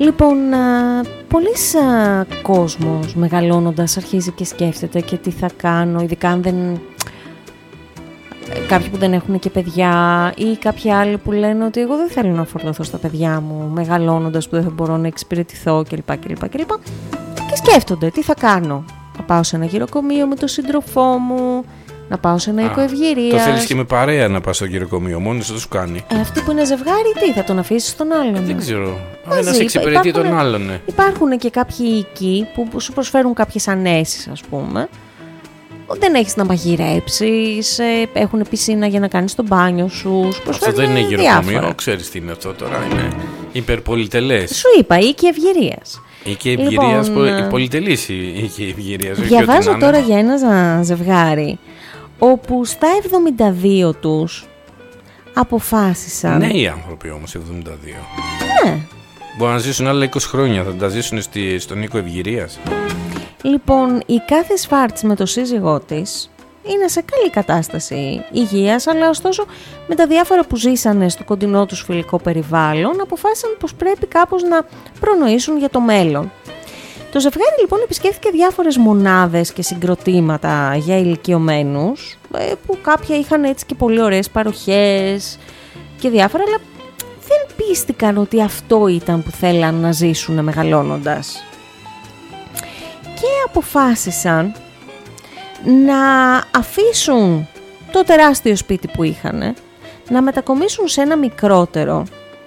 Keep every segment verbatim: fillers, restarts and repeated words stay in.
Λοιπόν, πολλής κόσμος μεγαλώνοντας αρχίζει και σκέφτεται και τι θα κάνω, ειδικά αν δεν... Κάποιοι που δεν έχουν και παιδιά ή κάποιοι άλλοι που λένε ότι εγώ δεν θέλω να φορτωθώ στα παιδιά μου μεγαλώνοντας, που δεν θα μπορώ να εξυπηρετηθώ κλπ. κλπ, κλπ. Και σκέφτονται τι θα κάνω. Να πάω σε ένα γυροκομείο με τον σύντροφό μου, να πάω σε ένα οίκο ευγυρίας. Το θέλεις και με παρέα να πας στο γυροκομείο, μόνος δεν σου κάνει. Ε, αυτοί που είναι ζευγάρι, τι θα τον αφήσεις τον άλλον. Ε, δεν ξέρω. Ένας εξυπηρετεί τον άλλον. Ναι. Υπάρχουν και κάποιοι οίκοι που σου προσφέρουν κάποιες ανέσεις, ας πούμε. Δεν έχεις να μαγειρέψεις, έχουν πισίνα για να κάνεις το μπάνιο σου. Αυτό δεν είναι γυροκομείο, ξέρεις τι είναι αυτό τώρα, είναι υπερπολιτελές. Σου είπα, οίκη ευγυρίας. Οίκη ευγυρίας, λοιπόν, πολυτελής οίκη ευγυρίας. Διαβάζω τώρα για ένα ζευγάρι, όπου στα εβδομήντα δύο τους αποφάσισαν... Νέοι άνθρωποι όμως, εβδομήντα δύο. Ναι. Μπορούν να ζήσουν άλλα είκοσι χρόνια, θα τα ζήσουν στη, στον οίκο ευγυρίας. Λοιπόν, η κάθε Σφάρτς με το σύζυγό της είναι σε καλή κατάσταση υγείας, αλλά ωστόσο με τα διάφορα που ζήσανε στο κοντινό τους φιλικό περιβάλλον αποφάσισαν πως πρέπει κάπως να προνοήσουν για το μέλλον. Το ζευγάρι λοιπόν επισκέφθηκε διάφορες μονάδες και συγκροτήματα για ηλικιωμένους, που κάποια είχαν έτσι και πολύ ωραίες παροχές και διάφορα, αλλά δεν πίστηκαν ότι αυτό ήταν που θέλαν να ζήσουν μεγαλώνοντας. Και αποφάσισαν να αφήσουν το τεράστιο σπίτι που είχαν, να μετακομίσουν σε ένα μικρότερο.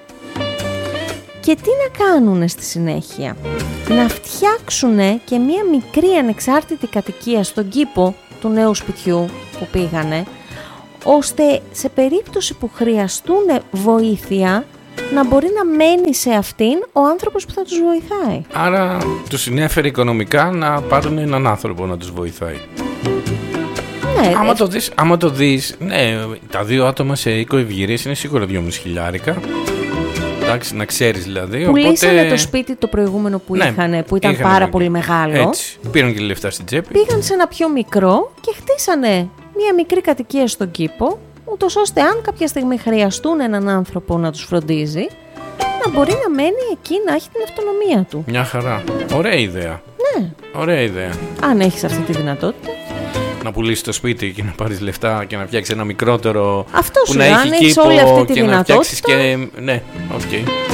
Και τι να κάνουν στη συνέχεια? Να φτιάξουν και μία μικρή ανεξάρτητη κατοικία στον κήπο του νέου σπιτιού που πήγανε, ώστε σε περίπτωση που χρειαστούν βοήθεια να μπορεί να μένει σε αυτήν ο άνθρωπος που θα τους βοηθάει. Άρα τους συνέφερε οικονομικά να πάρουν έναν άνθρωπο να τους βοηθάει. Ναι, άμα, ε... το δεις, άμα το δεις, ναι, τα δύο άτομα σε οίκο ευγυρίας είναι σίγουρα δυόμισι χιλιάρικα. Εντάξει, να ξέρεις δηλαδή. Πουλήσανε οπότε... το σπίτι το προηγούμενο που ναι, είχαν, που ήταν είχανε... πάρα πολύ μεγάλο. Έτσι, πήραν και λεφτά στην τσέπη. Πήγαν σε ένα πιο μικρό και χτίσανε μια μικρή κατοικία στον κήπο, ούτως ώστε αν κάποια στιγμή χρειαστούν έναν άνθρωπο να τους φροντίζει, να μπορεί να μένει εκεί, να έχει την αυτονομία του. Μια χαρά. Ωραία ιδέα. Ναι. Ωραία ιδέα. Αν έχεις αυτή τη δυνατότητα. Να πουλήσεις το σπίτι και να πάρεις λεφτά και να φτιάξεις ένα μικρότερο. Αυτό που σου, να αν έχει έχεις κήπο όλη αυτή τη και δυνατότητα. Να φτιάξεις και... Ναι, οκ. Okay.